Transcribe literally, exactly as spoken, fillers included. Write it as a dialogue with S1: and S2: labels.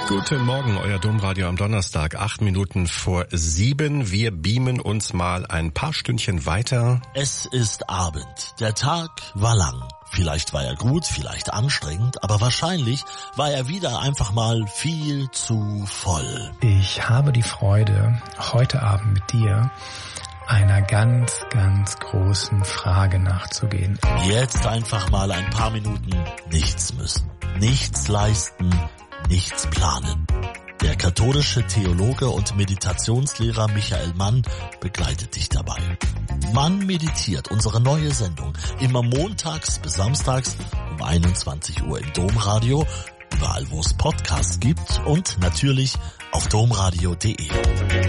S1: Guten Morgen, euer Domradio am Donnerstag, acht Minuten vor sieben. Wir beamen uns mal ein paar Stündchen weiter.
S2: Es ist Abend. Der Tag war lang. Vielleicht war er gut, vielleicht anstrengend, aber wahrscheinlich war er wieder einfach mal viel zu voll.
S3: Ich habe die Freude, heute Abend mit dir einer ganz, ganz großen Frage nachzugehen.
S2: Jetzt einfach mal ein paar Minuten nichts müssen, nichts leisten, nichts planen. Der katholische Theologe und Meditationslehrer Michael Mann begleitet dich dabei. Mann meditiert, unsere neue Sendung, immer montags bis samstags um einundzwanzig Uhr im Domradio, überall wo es Podcasts gibt und natürlich auf domradio punkt de.